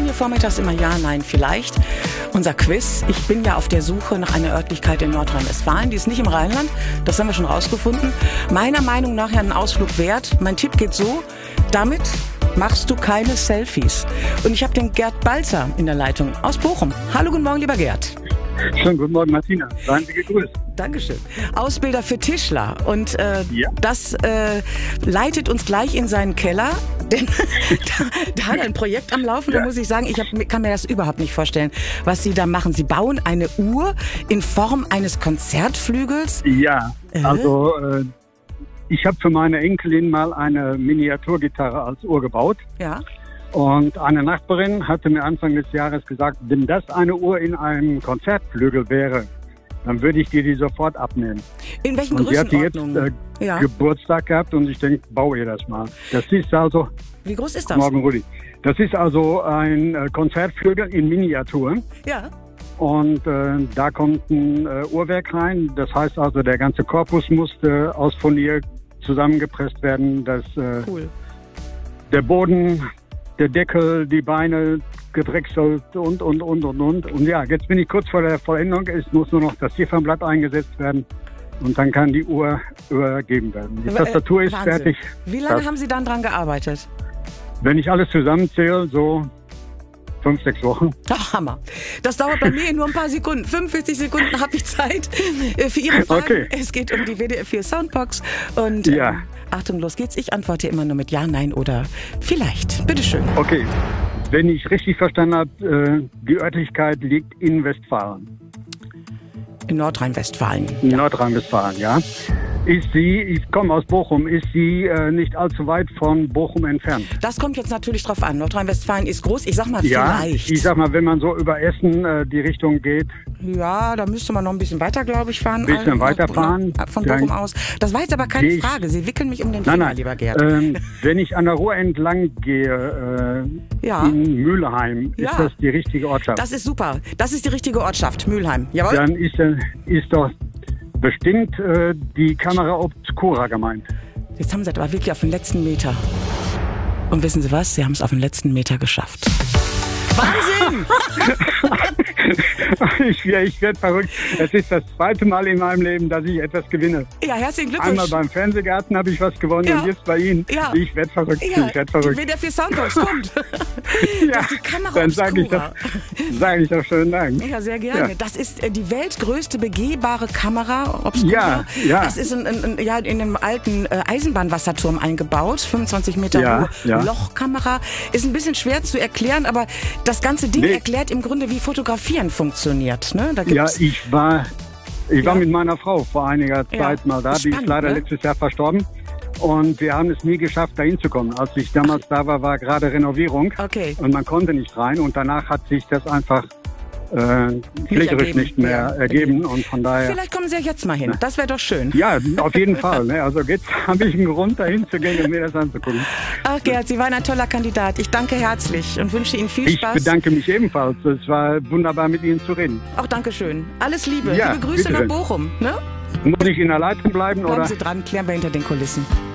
hier vormittags immer Ja, Nein, Vielleicht. Unser Quiz. Ich bin ja auf der Suche nach einer Örtlichkeit in Nordrhein-Westfalen. Die ist nicht im Rheinland. Das haben wir schon rausgefunden. Meiner Meinung nach ja einen Ausflug wert. Mein Tipp geht so. Damit machst du keine Selfies. Und ich habe den Gerd Balzer in der Leitung aus Bochum. Hallo, guten Morgen, lieber Gerd. Schönen guten Morgen, Martina. Seien Sie gegrüßt. Dankeschön. Ausbilder für Tischler. Und Ja. das leitet uns gleich in seinen Keller. Denn da hat er ein Projekt am Laufen. Da muss ich sagen, kann mir das überhaupt nicht vorstellen, was Sie da machen. Sie bauen eine Uhr in Form eines Konzertflügels. Ja, also ich habe für meine Enkelin mal eine Miniaturgitarre als Uhr gebaut. Ja. Und eine Nachbarin hatte mir Anfang des Jahres gesagt, wenn das eine Uhr in einem Konzertflügel wäre, dann würde ich dir die sofort abnehmen. In welchen Und sie hatte jetzt Größenordnungen? Ja. Geburtstag gehabt und ich denke, baue ihr das mal. Das ist also... Wie groß ist das? Morgen, Rudi. Das ist also ein Konzertflügel in Miniatur. Ja. Und da kommt ein Uhrwerk rein. Das heißt also, der ganze Korpus musste aus Furnier zusammengepresst werden. Cool. Der Boden, der Deckel, die Beine gedrechselt und. Und ja, jetzt bin ich kurz vor der Vollendung. Es muss nur noch das Ziffernblatt eingesetzt werden. Und dann kann die Uhr übergeben werden. Die Tastatur ist Wahnsinn. fertig. Wie lange haben Sie dann dran gearbeitet? Wenn ich alles zusammenzähle, so 5-6 Wochen. Ach, Hammer. Das dauert bei mir nur ein paar Sekunden. 45 Sekunden habe ich Zeit für Ihre Fragen. Okay. Es geht um die WDR 4 Soundbox. Und Ja. Achtung, los geht's. Ich antworte immer nur mit Ja, Nein oder Vielleicht. Bitteschön. Okay, wenn ich richtig verstanden habe, die Örtlichkeit liegt in Westfalen. In Nordrhein-Westfalen. In Nordrhein-Westfalen, ja. Ich komme aus Bochum, ist sie nicht allzu weit von Bochum entfernt? Das kommt jetzt natürlich drauf an. Nordrhein-Westfalen ist groß. Ich sag mal Ja, vielleicht. ich sag mal, wenn man so über Essen die Richtung geht. Ja, da müsste man noch ein bisschen weiter, glaube ich, fahren. Ein bisschen weiterfahren. Von Bochum aus. Das war jetzt aber keine Gehe ich- Frage. Sie wickeln mich um den Finger, Nein, lieber Gerd. wenn ich an der Ruhr entlang gehe, Ja. in Mülheim, Ja. ist das die richtige Ortschaft? Das ist super. Das ist die richtige Ortschaft. Mülheim. Jawohl. Dann ist doch bestimmt die Kamera Obscura gemeint. Jetzt haben Sie das aber wirklich auf den letzten Meter. Und wissen Sie was? Sie haben es auf den letzten Meter geschafft. Wahnsinn! Ich werde verrückt. Es ist das zweite Mal in meinem Leben, dass ich etwas gewinne. Ja, herzlichen Glückwunsch. Einmal beim Fernsehgarten habe ich was gewonnen Ja. und jetzt bei Ihnen. Ja. Ich werde verrückt. Ja, Ich werde die verrückt. WDR 4 Soundbox kommt. Das ist die Kamera dann sage ich, Obscura. ich doch schönen Dank. Ja, sehr gerne. Ja. Das ist die weltgrößte begehbare Kamera Obscura. Ja, ja. Das ist in einem alten Eisenbahnwasserturm eingebaut. 25 Meter Ja, hohe ja. Lochkamera. Ist ein bisschen schwer zu erklären, aber das ganze Ding Nee. erklärt im Grunde, wie Fotografieren funktioniert. Ne? Da Ja, gibt's ich war mit meiner Frau vor einiger Ja. Zeit mal da. Ist Die ist spannend, leider ne? letztes Jahr verstorben. Und wir haben es nie geschafft, da hinzukommen. Als ich damals da war gerade Renovierung. Okay. Und man konnte nicht rein. Und danach hat sich das einfach flächerisch ergeben. nicht mehr Ja, ergeben. Und von daher... Vielleicht kommen Sie ja jetzt mal hin. Das wäre doch schön. Ja, auf jeden Fall. Ne? Also jetzt habe ich einen Grund, dahin zu gehen und mir das anzugucken. Ach Gerd, Sie waren ein toller Kandidat. Ich danke herzlich und wünsche Ihnen viel Ich Spaß. bedanke mich ebenfalls. Es war wunderbar, mit Ihnen zu reden. Auch Dankeschön. Alles Liebe. Ja, Liebe Grüße bitte nach schön. Bochum. Ne? Muss ich in der Leitung bleiben, Bleiben oder? Sie dran, klären wir hinter den Kulissen.